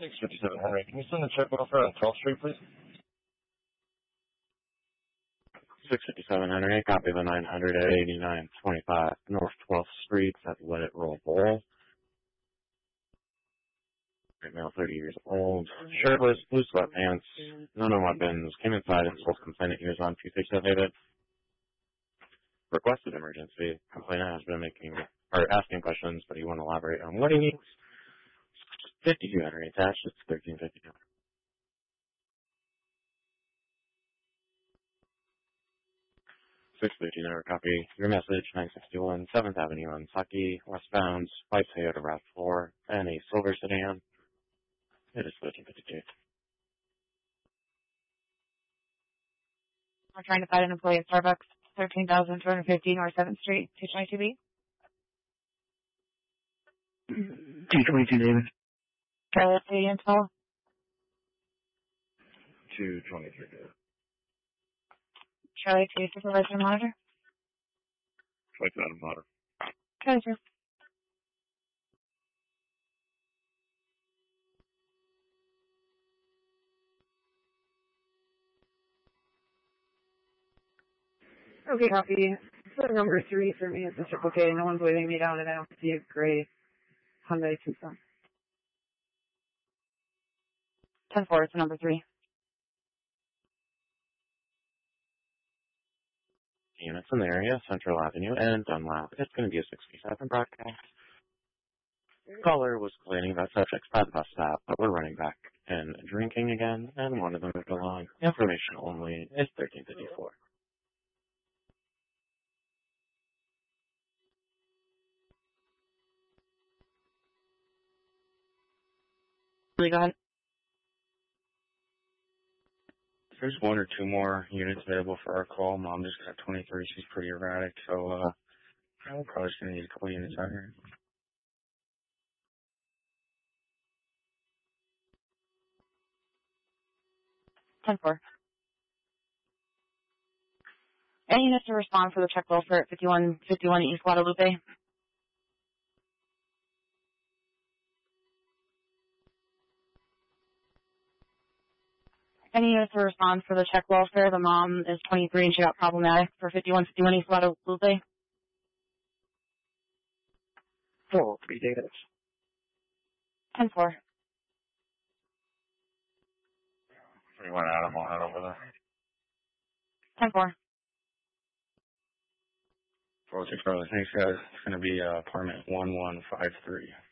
657 Henry. Can you send the check welfare on 12th Street, please? 657 Henry. Copy the 900 at 8925 North 12th Street at Let It Roll Bowl. Right, male, 30 years old. Shirtless, blue sweatpants, no weapons. Came inside and told complainant he was on 237 David. Requested emergency. Complainant has been asking questions, but he won't elaborate on what he needs. 52 Henry attached. It's 1352. 613 Henry, copy your message. 961 7th Avenue on Saki, westbound, white Toyota RAV4, and a silver sedan. It is 1352. We're trying to find an employee at Starbucks, 13,250 North 7th Street, 222B. 222, David. Charlotte, Canadian 12. 223, David. Charlie, 2 supervisor monitor. Twice out of water. Charlie, 2. Okay, copy. So number 3 for me is the Triple K. No one's waving me down, and I don't see a gray Hyundai Tucson. 10-4, it's number 3. Units in the area, Central Avenue and Dunlap. It's going to be a 67 broadcast. Caller was complaining about subjects by the bus stop, but we're running back and drinking again, and one of them moved along. Information only is 1354. Go ahead. There's 1 or 2 more units available for our call. Mom just got 23. She's pretty erratic, so we're probably just going to need a couple units out here. Ten four. Any units to respond for the check welfare at 5151 East Guadalupe? Any units to respond for the check welfare? The mom is 23 and she got problematic for 5151 East Guadalupe. 403, David. 10-4. 31 Adam, I'll head over there. 10-4. 406, Charlie. Thanks, guys. It's going to be apartment 1153.